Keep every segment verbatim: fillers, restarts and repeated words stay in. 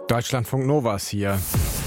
Deutschlandfunk Novas hier.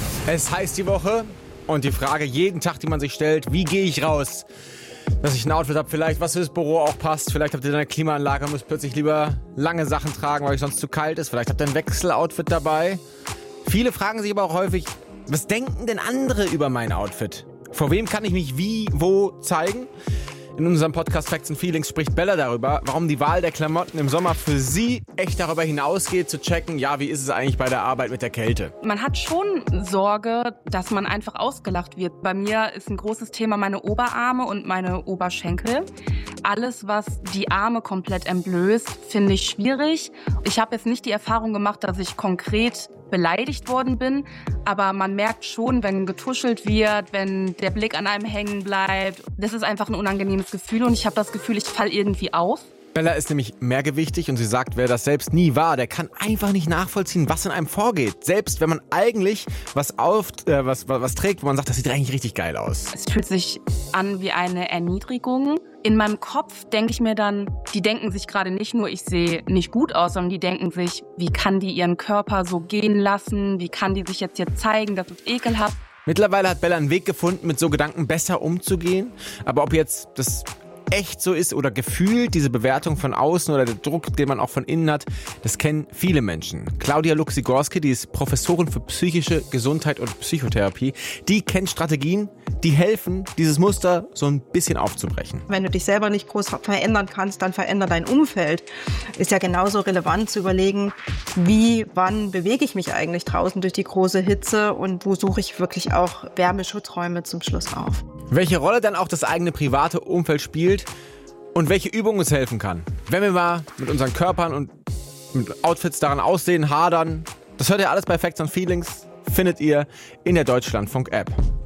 Es heißt die Woche und die Frage jeden Tag, die man sich stellt, wie gehe ich raus? Dass ich ein Outfit habe, vielleicht was fürs Büro auch passt. Vielleicht habt ihr eine Klimaanlage und müsst plötzlich lieber lange Sachen tragen, weil euch sonst zu kalt ist. Vielleicht habt ihr ein Wechseloutfit dabei. Viele fragen sich aber auch häufig, was denken denn andere über mein Outfit? Vor wem kann ich mich wie, wo zeigen? In unserem Podcast Facts and Feelings spricht Bella darüber, warum die Wahl der Klamotten im Sommer für sie echt darüber hinausgeht, zu checken, ja, wie ist es eigentlich bei der Arbeit mit der Kälte? Man hat schon Sorge, dass man einfach ausgelacht wird. Bei mir ist ein großes Thema meine Oberarme und meine Oberschenkel. Alles, was die Arme komplett entblößt, finde ich schwierig. Ich habe jetzt nicht die Erfahrung gemacht, dass ich konkret beleidigt worden bin, aber man merkt schon, wenn getuschelt wird, wenn der Blick an einem hängen bleibt. Das ist einfach ein unangenehmes Gefühl und ich habe das Gefühl, ich falle irgendwie auf. Bella ist nämlich mehrgewichtig und sie sagt, wer das selbst nie war, der kann einfach nicht nachvollziehen, was in einem vorgeht. Selbst wenn man eigentlich was, auf, äh, was, was, was trägt, wo man sagt, das sieht eigentlich richtig geil aus. Es fühlt sich an wie eine Erniedrigung. In meinem Kopf denke ich mir dann, die denken sich gerade nicht nur, ich sehe nicht gut aus, sondern die denken sich, wie kann die ihren Körper so gehen lassen? Wie kann die sich jetzt hier zeigen? Das ist ekelhaft. Mittlerweile hat Bella einen Weg gefunden, mit so Gedanken besser umzugehen. Aber ob jetzt das echt so ist oder gefühlt, diese Bewertung von außen oder der Druck, den man auch von innen hat, das kennen viele Menschen. Claudia Luxigorski, die ist Professorin für psychische Gesundheit und Psychotherapie, die kennt Strategien, die helfen, dieses Muster so ein bisschen aufzubrechen. Wenn du dich selber nicht groß verändern kannst, dann veränder dein Umfeld. Ist ja genauso relevant zu überlegen, wie, wann bewege ich mich eigentlich draußen durch die große Hitze und wo suche ich wirklich auch Wärmeschutzräume zum Schluss auf. Welche Rolle dann auch das eigene private Umfeld spielt und welche Übung uns helfen kann. Wenn wir mal mit unseren Körpern und mit Outfits daran aussehen, hadern, das hört ihr alles bei Facts and Feelings, findet ihr in der Deutschlandfunk-App.